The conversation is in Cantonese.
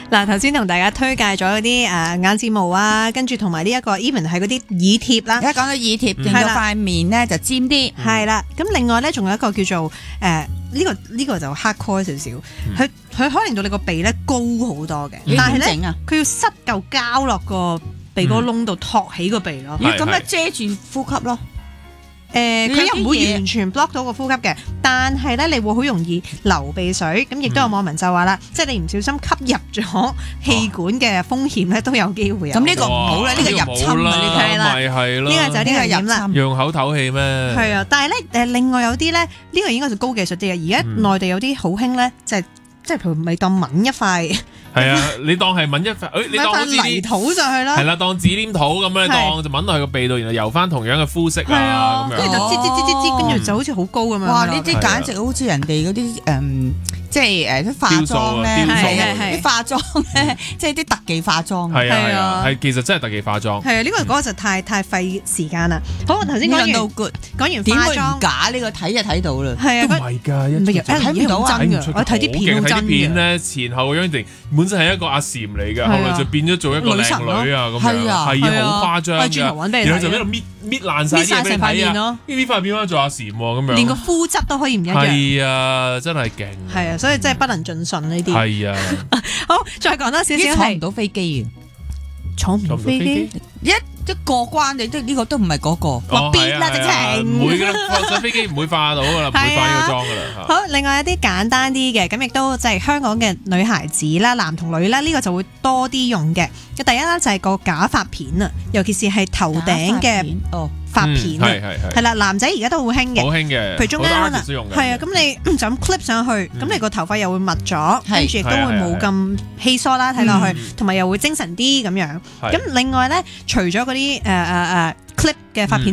嗱，頭先同大家推介咗嗰啲眼睫毛啊，跟住同埋呢一個 even 係嗰啲耳貼啦。 而家講到耳貼，令到塊面咧就尖啲。 係啦，咁另外咧仲有一個叫做呢個就 hardcore 少少，佢可以令到你個鼻咧高好多嘅，但係咧佢要塞嚿膠落個鼻哥窿度托起個鼻咯。 咁咪遮住呼吸咯。 佢又唔會完全 block 到個呼吸嘅，但係咧你會好容易流鼻水，咁亦都有網民就話啦，即係你唔小心吸入咗氣管嘅風險咧都有機會有。 咁呢個唔好啦，呢個入侵啊，呢個係啦，呢個就係呢個入侵， 用口唞氣咩？ 係啊，但係咧另外有啲咧呢個應該就高技術啲嘅，而家內地有啲好興咧，就係即係譬如咪當抿一塊。 係啊，你當係抿一塊，你當好似泥土上去啦， 係啦，當紙黏土咁樣，當就抿落去個鼻度，然後游翻同樣嘅膚色啊，咁樣， 跟住就擠，跟住就好似好高咁樣。 哇！呢啲簡直好似人哋嗰啲即係啲化妝咧，啲化妝咧，即係啲特技化妝。 係啊，係其實真係特技化妝。 係啊，呢個嗰個就太費時間啦。好，我頭先講完化妝假呢個睇就睇到啦。 係啊， 都唔係㗎， 睇唔到啊！ 我睇啲片睇啲片咧，前後個樣定本身係一個阿禪嚟嘅，後來就變咗做一個靚女啊咁樣，係啊，好誇張㗎。然後就喺度搣爛晒啲嘢俾你睇啊，搣塊變翻做阿禪咁樣， 連個膚質都可以唔一樣。 係啊，真係勁。 係啊，所以真係不能盡信呢啲。 係啊。 好，再講多少少坐唔到飛機嘅， 坐唔到飛機。 一過關你都呢個都唔係嗰個， 話必啦直情。 唔會㗎啦，上飛機唔會化到㗎啦，唔會化呢個妝㗎啦。 好，另外一啲簡單啲嘅，咁亦都即係香港嘅女孩子啦、男同女啦，呢個就會多啲用嘅。第一啦就係個假髮片啊，尤其是係頭頂嘅髮片啊，係啦，男仔而家都好興嘅， 好興嘅， 譬如中間啦，係啊，咁你就咁 clip 上去，咁你個頭髮又會密咗，跟住亦都會冇咁稀疏啦，睇落去，同埋又會精神啲咁樣。咁另外咧，除咗嗰啲clip 嘅髮片